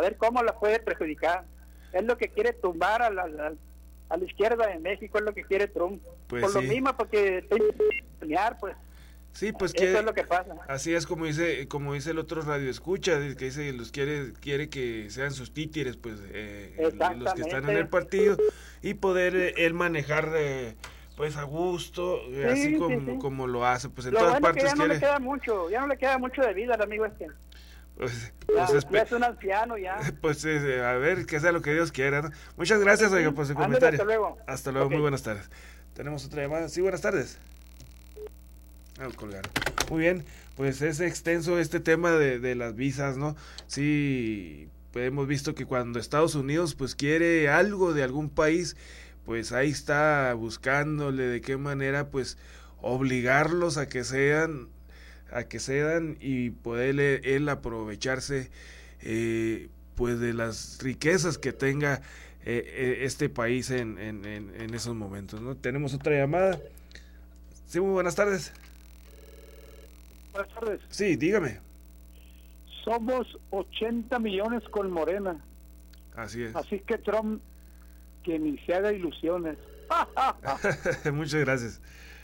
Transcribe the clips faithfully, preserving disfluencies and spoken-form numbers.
ver cómo la puede perjudicar. Es lo que quiere tumbar a la, a, a la izquierda de México, es lo que quiere Trump. Pues por sí. lo mismo, porque pues sí, pues eso que es lo que pasa. Así es como dice, como dice el otro radio escucha, que dice los quiere, quiere que sean sus títeres, pues eh, los que están en el partido, y poder eh, él manejar eh, pues a gusto, eh, sí, así como, sí, sí. como lo hace, pues en lo todas bueno partes que ya quiere. No le queda mucho, ya no le queda mucho de vida al amigo este. Pues, ya, pues ya es un anciano ya. Pues eh, a ver, que sea lo que Dios quiera, ¿no? Muchas gracias, sí, oiga, por su ándale, comentario. Hasta luego. Hasta luego, okay. Muy buenas tardes. Tenemos otra llamada. Sí, buenas tardes. Ah, colgar. Muy bien, pues es extenso este tema de, de las visas, ¿no? Sí, pues hemos visto que cuando Estados Unidos pues quiere algo de algún país, pues ahí está buscándole de qué manera pues obligarlos a que sean, a que cedan y poder él aprovecharse eh, pues de las riquezas que tenga eh, este país en, en, en, en esos momentos, ¿no? Tenemos otra llamada. Sí, muy buenas tardes. Buenas tardes. Sí, dígame. Somos ochenta millones con Morena. Así es. Así que Trump, que ni se haga ilusiones. Muchas gracias.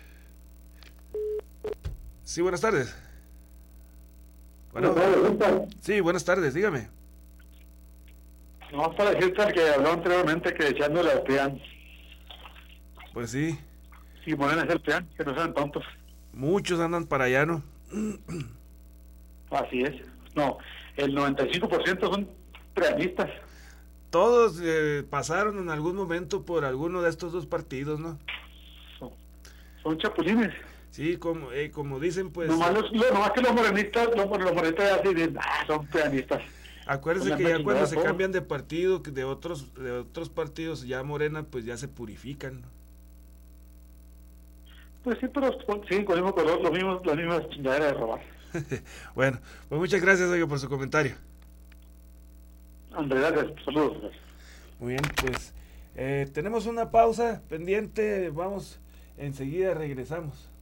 Sí, buenas tardes. Bueno, sí, buenas tardes, dígame. No, para decirte al que habló anteriormente que echándole al PRIAN. Pues sí. Sí, Morena es el PRIAN, que no sean tontos. Muchos andan para allá, ¿no? Así es. No, el noventa y cinco por ciento son prianistas. Todos eh, pasaron en algún momento por alguno de estos dos partidos, ¿no? Son, son chapulines. Sí, como eh, como dicen, pues... Nomás, los, lo, nomás que los morenistas, los, los morenistas así dicen, ah, son prianistas. Acuérdense que ya cuando se todo. cambian de partido, de otros de otros partidos, ya Morena, pues ya se purifican, ¿no? Pues sí, pero sí, con el mismo color, los mismos, las mismas chingaderas de robar. Bueno, pues muchas gracias, oiga, por su comentario. Andrés, gracias, saludos. Muy bien, pues eh, tenemos una pausa pendiente, vamos, enseguida regresamos.